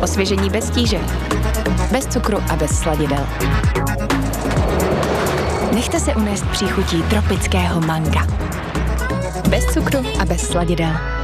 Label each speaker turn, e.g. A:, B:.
A: Osvěžení bez tíže. Bez cukru a bez sladidel. Nechte se unést příchutí tropického manga. Bez cukru a bez sladidel.